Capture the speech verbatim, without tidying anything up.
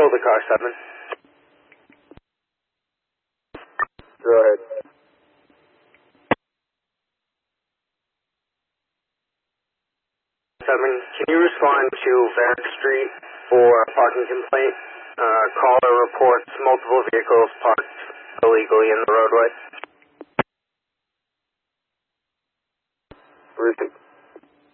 Control the car, seven. Go ahead. seven, can you respond to Varick Street for a parking complaint? Uh, caller reports multiple vehicles parked illegally in the roadway.